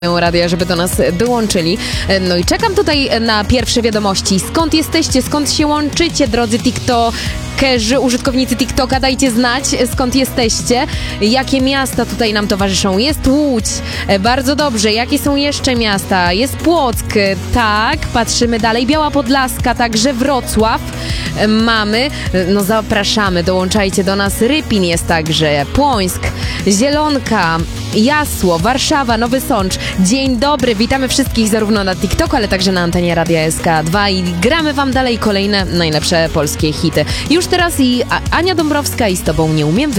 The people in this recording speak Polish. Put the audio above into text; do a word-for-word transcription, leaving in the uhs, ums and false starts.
radia, żeby do nas dołączyli. No i czekam tutaj na pierwsze wiadomości. Skąd jesteście? Skąd się łączycie, drodzy tiktokerzy, użytkownicy TikToka? Dajcie znać, skąd jesteście. Jakie miasta tutaj nam towarzyszą? Jest Łódź. Bardzo dobrze. Jakie są jeszcze miasta? Jest Płock. Tak, patrzymy dalej. Biała Podlaska, także Wrocław mamy. No zapraszamy, dołączajcie do nas. Rypin jest także. Płońsk, Zielonka, Jasło, Warszawa, Nowy Sącz. Dzień dobry, witamy wszystkich zarówno na TikToku, ale także na antenie Radia S K dwa i gramy wam dalej kolejne najlepsze polskie hity. Już teraz i Ania Dąbrowska i Z tobą nie umiem wyjść.